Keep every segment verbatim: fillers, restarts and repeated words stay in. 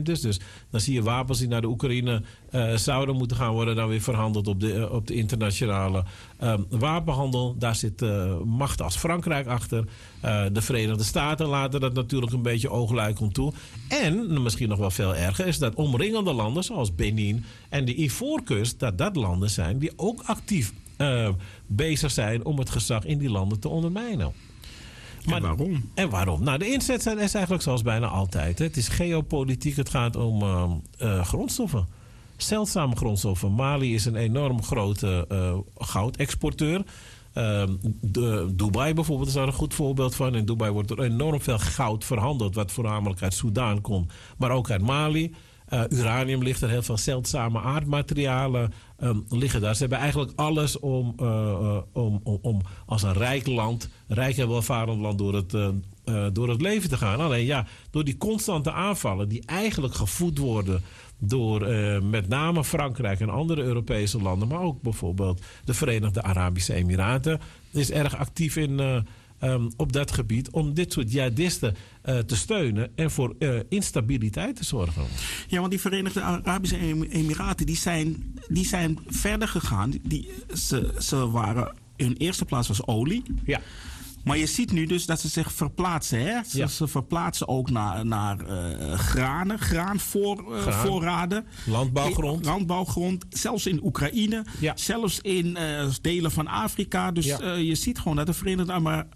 is. Dus dan zie je wapens die naar de Oekraïne uh, zouden moeten gaan worden, dan weer verhandeld op de, uh, op de internationale um, wapenhandel. Daar zit uh, machten als Frankrijk achter. Uh, de Verenigde Staten laten dat natuurlijk een beetje oogluikend toe. En, misschien nog wel veel erger, is dat omringende landen zoals Benin en de Ivoorkust, dat dat landen zijn die ook actief uh, bezig zijn om het gezag in die landen te ondermijnen. Maar, en waarom? En waarom? Nou, de inzet is eigenlijk zoals bijna altijd. Hè. Het is geopolitiek, het gaat om uh, uh, grondstoffen. Zeldzame grondstoffen. Mali is een enorm grote uh, goudexporteur. Uh, de, Dubai bijvoorbeeld is daar een goed voorbeeld van. In Dubai wordt er enorm veel goud verhandeld, wat voornamelijk uit Soedan komt, maar ook uit Mali. Uh, uranium ligt er, heel veel zeldzame aardmaterialen um, liggen daar. Ze hebben eigenlijk alles om, uh, uh, om, om, om als een rijk land, rijk en welvarend land door het, uh, uh, door het leven te gaan. Alleen ja, door die constante aanvallen die eigenlijk gevoed worden door uh, met name Frankrijk en andere Europese landen, maar ook bijvoorbeeld de Verenigde Arabische Emiraten, is erg actief in uh, Um, op dat gebied om dit soort jihadisten uh, te steunen en voor uh, instabiliteit te zorgen. Ja, want die Verenigde Arabische Emiraten die zijn, die zijn verder gegaan. Die, ze, ze waren, in eerste plaats was olie. Ja. Maar je ziet nu dus dat ze zich verplaatsen. Hè? Ze, Ja. ze verplaatsen ook naar, naar uh, granen, graanvoorraden. Graan. Landbouwgrond. Landbouwgrond. Zelfs in Oekraïne. Ja. Zelfs in uh, delen van Afrika. Dus Ja. uh, je ziet gewoon dat de Verenigde Arabische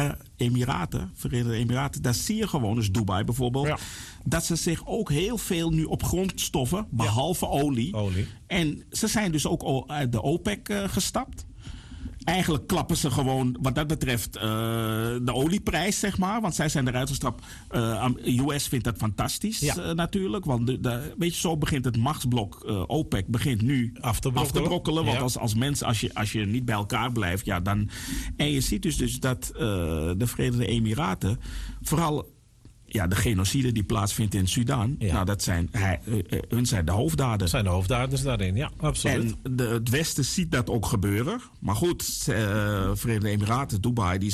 Emiraten, Verenigde Emiraten, daar zie je gewoon, dus Dubai bijvoorbeeld, Ja. dat ze zich ook heel veel nu op grondstoffen, behalve ja. olie. olie. En ze zijn dus ook uit de OPEC uh, gestapt. Eigenlijk klappen ze gewoon, wat dat betreft, uh, de olieprijs, zeg maar. Want zij zijn eruit gestapt. Uh, U S vindt dat fantastisch, ja. uh, natuurlijk. Want de, de, weet je, zo begint het machtsblok. Uh, OPEC begint nu af te brokkelen. Af te brokkelen want ja. als, als mens, als je, als je niet bij elkaar blijft, ja, dan... En je ziet dus, dus dat uh, de Verenigde Emiraten vooral... Ja, de genocide die plaatsvindt in Sudan, ja. nou, dat zijn, hij, uh, hun zijn de hoofddaden. Dat zijn de hoofddaders daarin, ja, absoluut. En de, het Westen ziet dat ook gebeuren. Maar goed, uh, Verenigde Emiraten, Dubai, die